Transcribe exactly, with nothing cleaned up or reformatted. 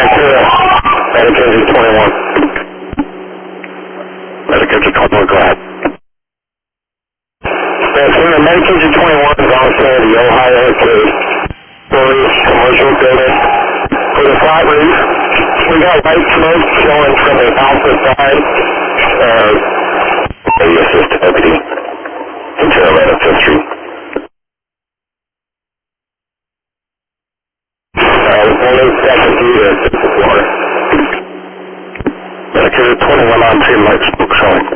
Medicare, Medicare twenty-one. Medicare twenty-one, go ahead. Medicare, Medicare twenty-one is also the Ohio two-story commercial building. For the flat roof, we got white smoke showing from the outside. Uh, the assistant deputy. Internal at Fifth Street. Uh, only second due to the floor. Medicare twenty-one on two light smoke showing.